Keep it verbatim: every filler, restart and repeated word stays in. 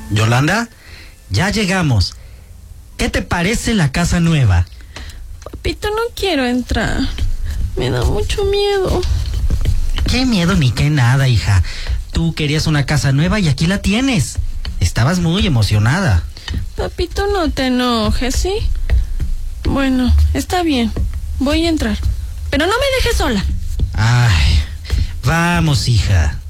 Yolanda, ya llegamos. ¿Qué te parece la casa nueva? Papito, no quiero entrar. Me da mucho miedo. ¿Qué miedo ni qué nada, hija? Tú querías una casa nueva y aquí la tienes. Estabas muy emocionada. Papito, no te enojes, ¿sí? Bueno, está bien. Voy a entrar. Pero no me dejes sola. Ay, vamos, hija.